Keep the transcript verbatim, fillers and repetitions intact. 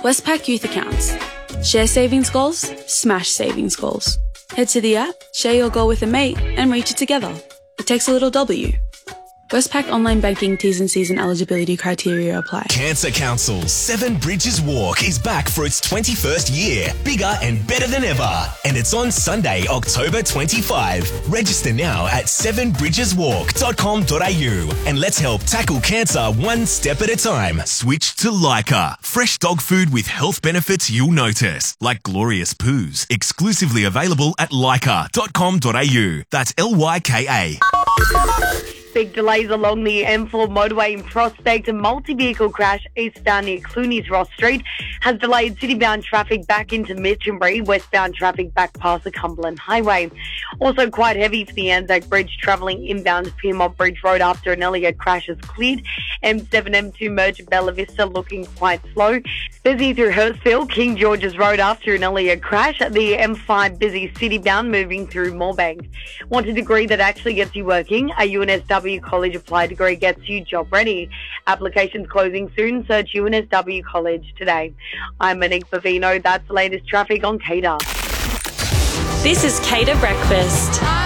Westpac Youth Accounts. Share savings goals, smash savings goals. Head to the app, share your goal with a mate, and reach it together. It takes a little W. Westpac Online Banking T's and C's and eligibility criteria apply. Cancer Council's Seven Bridges Walk is back for its twenty-first year, bigger and better than ever. And it's on Sunday, October twenty-fifth. Register now at seven bridges walk dot com dot a u and let's help tackle cancer one step at a time. Switch to Lyca. Fresh dog food with health benefits you'll notice, like glorious poos. Exclusively available at lyca dot com dot a u. That's L Y K A. Big delays along the M four motorway in Prospect. A multi-vehicle crash eastbound near Clooney's Ross Street has delayed city-bound traffic back into Mitchinbury, westbound traffic back past the Cumberland Highway. Also quite heavy for the Anzac Bridge travelling inbound to Piermont Bridge Road after an Elliott crash is cleared. M seven, M two merge at Bella Vista looking quite slow. Busy through Hurstville, King George's Road after an Elliott crash. The M five busy city-bound moving through Moorebank. Want a degree that actually gets you working? A U N S W College Applied Degree gets you job ready. Applications closing soon. Search U N S W College today. I'm Monique Bavino. That's the latest traffic on Cater. This is Cater Breakfast.